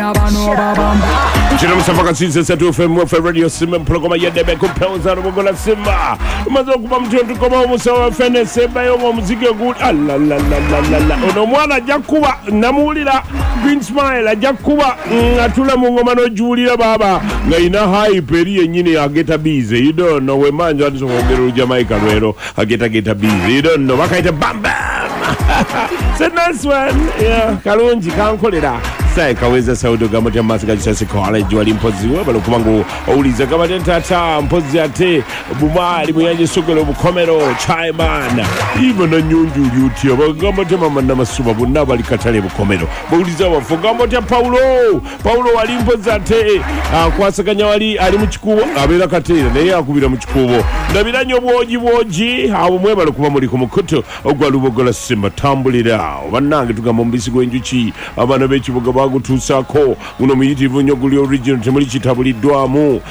Chino msafaka sisi setu FM Radio Simba programa ya debe kupeuza rugola Simba mazo kuba mtu koma musawa fene seba yo muziki good la ono mwana jakuba namulira Green Smile ajakuba atula mu ngoma no julira baba ngaina hype eri yenyine ageta busy you don't know we manje atiso ngero Jamaica lwero ageta busy you don't know bakaita bam bam so nice one yeah kalonji kankolera sai kaweza saudo gamati ya masika jisasi college wali mpozi wabalo kumangu uliza gamati tata mpozi ate bumali muyanje sogolo bukomero chaiman ibo na nyunju yuti gamati mama na masuma bunaba likatale bukomero uliza wafu gamati ya Paulo wali mpozi ate kwasakanya wali ali mchikubo abela katera naye akubira mchikubo ndabira nyo bwoji abo mwebalo kuba muri kumukuto ogwa lubogola Simba tambulira banange tugamba mbisi gwenjuchi abana bechibuga bagutusako uno muyitivu nyoguli original temuli kitabulidwamu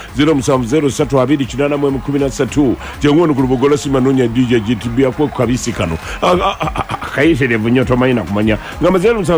07032813 jengono kulubogola Simba nonya DJ GTB akwo kabisi kano kaishere bunyoto mayina kumanya ngama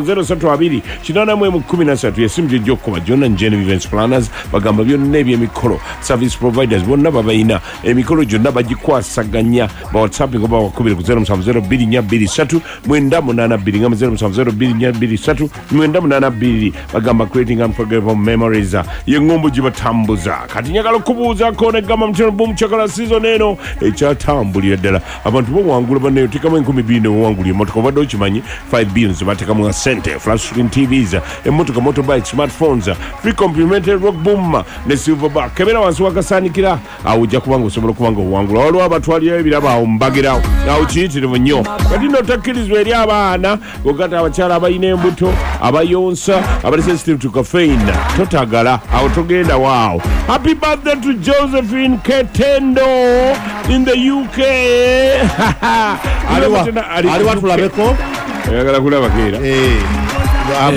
07032813 yasimje joko bajona njene events planners bagamba byo nebye mikolo service providers bonna babayina emikolo jonna bagikwasaganya ba WhatsApp ngoba wakubira ku 070223 mwendamuna ngama 070223 mwendamuna bagamba creating unforgettable memories yengombo jibatambuza kati nyagala kubuza kone gama mchano boom chakala season eno echatambulira dala abantu bo wangula baneyo tikama 12 wangulira motoka bado chimanyi 5 billions bateka mu center flash screen TVs emotoka motorbike smartphones free complimentary rock boom ne silverback kebera wansi wakasanikira awujja kubanga osobola kubanga wangula waliwo abatwaliyo ebiraba ombagira awo kiyitirivu nnyo kati no takirizwa eri abaana gokata abakyala abayina embuto abayonsa abali sensitive to caffeine totagala awo togenda wow. Happy birthday to Josephine Ketendo in the UK. Ali watu labeko yagala kulaba kera